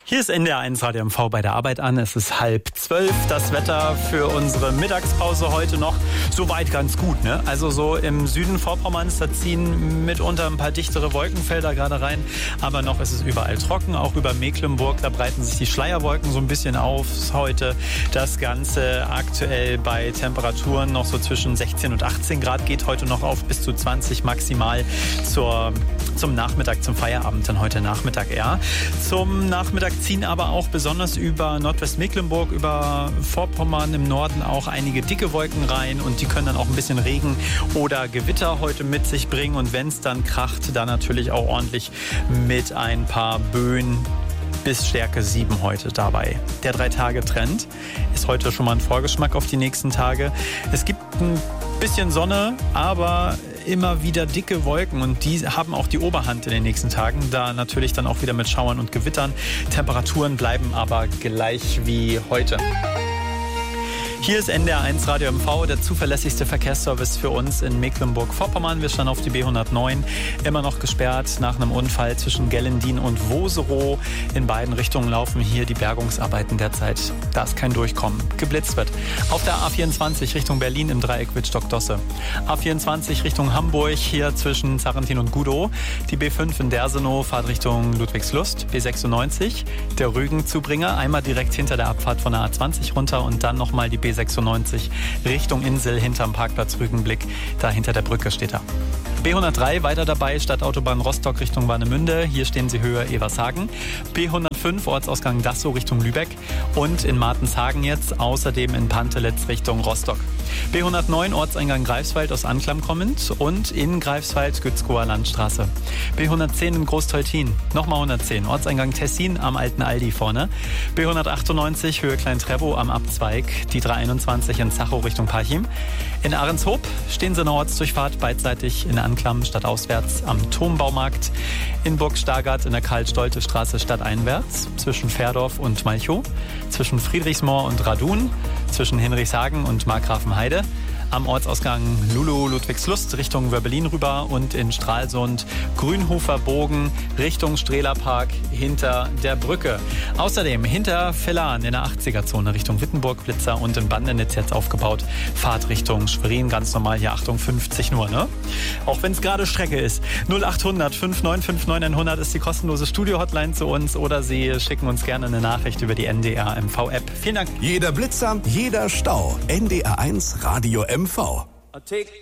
Hier ist NDR1 Radio MV bei der Arbeit an. Es ist 11:30. Das Wetter für unsere Mittagspause heute noch soweit ganz gut, ne? Also so im Süden Vorpommerns, da ziehen mitunter ein paar dichtere Wolkenfelder gerade rein. Aber noch ist es überall trocken, auch über Mecklenburg. Da breiten sich die Schleierwolken so ein bisschen auf heute. Das Ganze aktuell bei Temperaturen noch so zwischen 16 und 18 Grad. Geht heute noch auf bis zu 20 maximal zum Nachmittag, zum Feierabend dann heute Nachmittag eher. Zum Nachmittag ziehen aber auch besonders über Nordwestmecklenburg, über Vorpommern im Norden auch einige dicke Wolken rein und die können dann auch ein bisschen Regen oder Gewitter heute mit sich bringen und wenn es dann kracht, dann natürlich auch ordentlich mit ein paar Böen bis Stärke 7 heute dabei. Der 3-Tage-Trend ist heute schon mal ein Vorgeschmack auf die nächsten Tage. Es gibt ein bisschen Sonne, aber immer wieder dicke Wolken und die haben auch die Oberhand in den nächsten Tagen. Da natürlich dann auch wieder mit Schauern und Gewittern. Temperaturen bleiben aber gleich wie heute. Hier ist NDR1 Radio MV, der zuverlässigste Verkehrsservice für uns in Mecklenburg-Vorpommern. Wir standen auf die B109, immer noch gesperrt nach einem Unfall zwischen Gellendien und Woserow. In beiden Richtungen laufen hier die Bergungsarbeiten derzeit. Da ist kein Durchkommen. Geblitzt wird. Auf der A24 Richtung Berlin im Dreieck Wittstock-Dosse. A24 Richtung Hamburg, hier zwischen Zarentin und Gudow. Die B5 in Dersenow, Fahrt Richtung Ludwigslust. B96, der Rügenzubringer, einmal direkt hinter der Abfahrt von der A20 runter und dann nochmal die B96 Richtung Insel hinterm Parkplatz Rügenblick. Da hinter der Brücke steht er. B103 weiter dabei, Stadtautobahn Rostock Richtung Warnemünde. Hier stehen Sie Höhe Evershagen. B105 Ortsausgang Dassow Richtung Lübeck. Und in Martenshagen jetzt, außerdem in Pantelitz Richtung Rostock. B109 Ortseingang Greifswald aus Anklam kommend und in Greifswald Gützkower Landstraße. B110 in Großtoltin, nochmal 110, Ortseingang Tessin am alten Aldi vorne. B198 Höhe Klein-Treppow am Abzweig, die 321 in Zachow Richtung Parchim. In Ahrenshoop stehen Sie in der Ortsdurchfahrt beidseitig in Anklam stadtauswärts am Turmbaumarkt. In Burg Stargard in der Karl-Stolte-Straße stadteinwärts zwischen Fährdorf und Malchow. Zwischen Friedrichsmoor und Radun. Zwischen Hinrichshagen und Markgrafenheide. Am Ortsausgang Lulu-Ludwigslust Richtung Wörbelin rüber und in Stralsund Grünhofer Bogen Richtung Strehlerpark hinter der Brücke. Außerdem hinter Vellan in der 80er-Zone Richtung Wittenburg, Blitzer und in Bandenitz jetzt aufgebaut. Fahrt Richtung Schwerin, ganz normal hier, Achtung, 50 nur, ne? Auch wenn es gerade Strecke ist. 0800 5959 100 ist die kostenlose Studio-Hotline zu uns oder Sie schicken uns gerne eine Nachricht über die NDR MV-App. Vielen Dank. Jeder Blitzer, jeder Stau. NDR1 Radio MV.